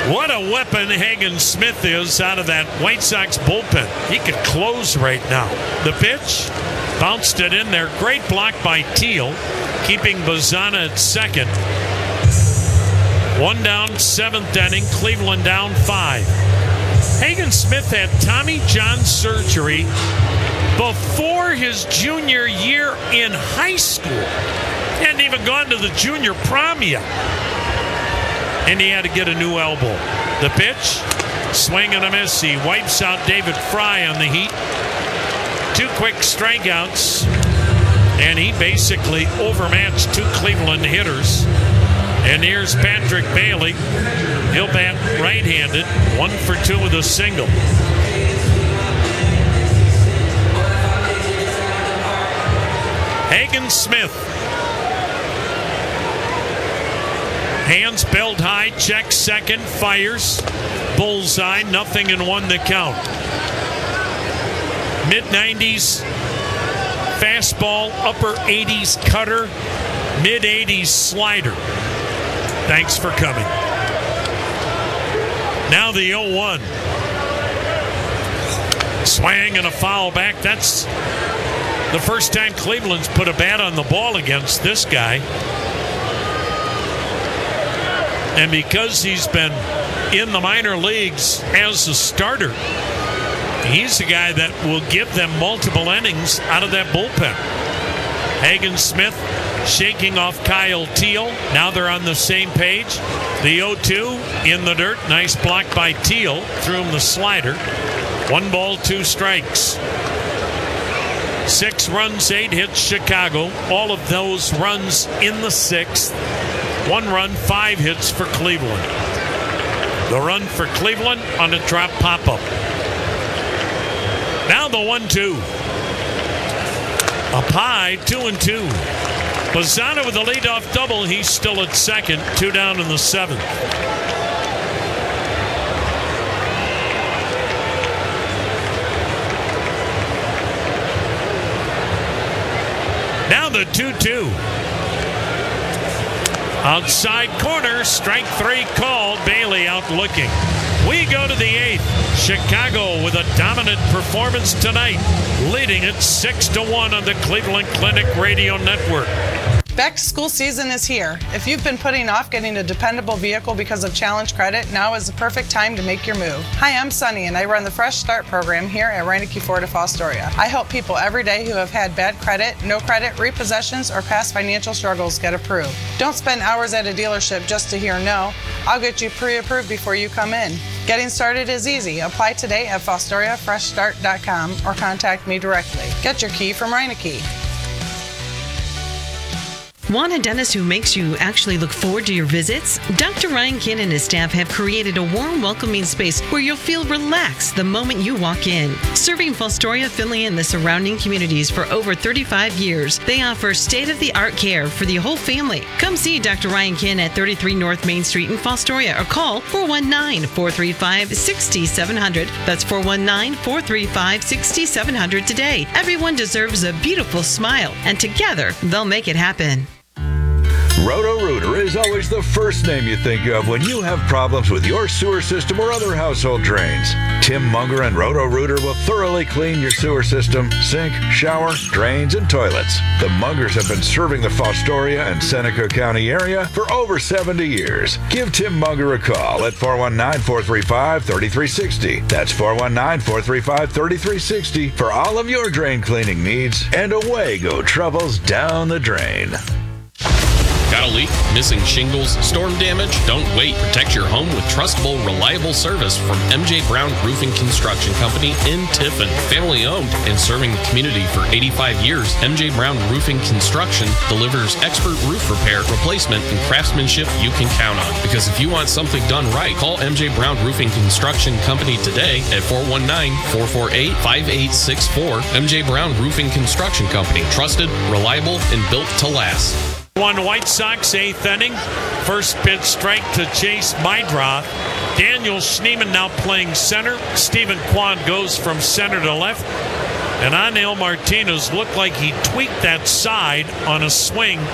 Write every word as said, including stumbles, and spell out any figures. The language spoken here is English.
What a weapon Hagen Smith is out of that White Sox bullpen. He could close right now. The pitch, bounced it in there. Great block by Teal, keeping Bazana at second. One down, seventh inning. Cleveland down five. Hagen Smith had Tommy John surgery before his junior year in high school. He hadn't even gone to the junior prom yet. And he had to get a new elbow. The pitch, swing and a miss. He wipes out David Fry on the Heat. Two quick strikeouts. And he basically overmatched two Cleveland hitters. And here's Patrick Bailey. He'll bat right-handed. One for two with a single. Hagen Smith. Hands belt high, checks second, fires. Bullseye, nothing in one to count. mid nineties fastball, upper eighties cutter, mid eighties slider. Thanks for coming. Now the oh one. Swing and a foul back. That's the first time Cleveland's put a bat on the ball against this guy. And because he's been in the minor leagues as a starter, he's the guy that will give them multiple innings out of that bullpen. Hagen Smith shaking off Kyle Teal. Now they're on the same page. The oh two in the dirt. Nice block by Teal. Threw him the slider. One ball, two strikes. Six runs, eight hits, Chicago. All of those runs in the sixth. One run, five hits for Cleveland. The run for Cleveland on a drop pop-up. Now the one two. Up high, two and two. Bazana with a leadoff double. He's still at second. Two down in the seventh. Now the two two. Outside corner, strike three called. Bailey out looking. We go to the eighth. Chicago with a dominant performance tonight, leading it six to one on the Cleveland Clinic Radio Network. Back to school season is here. If you've been putting off getting a dependable vehicle because of Challenge Credit, now is the perfect time to make your move. Hi, I'm Sunny, and I run the Fresh Start program here at Reineke Ford of Fostoria. I help people every day who have had bad credit, no credit, repossessions, or past financial struggles get approved. Don't spend hours at a dealership just to hear no. I'll get you pre-approved before you come in. Getting started is easy. Apply today at fostoria fresh start dot com or contact me directly. Get your key from Reineke. Want a dentist who makes you actually look forward to your visits? Doctor Ryan Kinn and his staff have created a warm, welcoming space where you'll feel relaxed the moment you walk in. Serving Fostoria, Findlay, and the surrounding communities for over thirty-five years, they offer state-of-the-art care for the whole family. Come see Doctor Ryan Kinn at thirty-three North Main Street in Fostoria or call four one nine, four three five, six seven zero zero. That's four one nine, four three five, six seven zero zero today. Everyone deserves a beautiful smile, and together they'll make it happen. Roto-Rooter is always the first name you think of when you have problems with your sewer system or other household drains. Tim Munger and Roto-Rooter will thoroughly clean your sewer system, sink, shower, drains, and toilets. The Mungers have been serving the Fostoria and Seneca County area for over seventy years. Give Tim Munger a call at four one nine, four three five, three three six zero. That's four one nine, four three five, three three six zero for all of your drain cleaning needs, and away go troubles down the drain. Got a leak? Missing shingles? Storm damage? Don't wait. Protect your home with trustable, reliable service from M J Brown Roofing Construction Company in Tiffin. Family owned and serving the community for eighty-five years, M J Brown Roofing Construction delivers expert roof repair, replacement, and craftsmanship you can count on. Because if you want something done right, call M J Brown Roofing Construction Company today at four one nine, four four eight, five eight six four. M J Brown Roofing Construction Company. Trusted, reliable, and built to last. One White Sox, eighth inning. First pitch strike to Chase Meidroth. Daniel Schneemann now playing center. Stephen Kwan goes from center to left. And Anel Martinez looked like he tweaked that side on a swing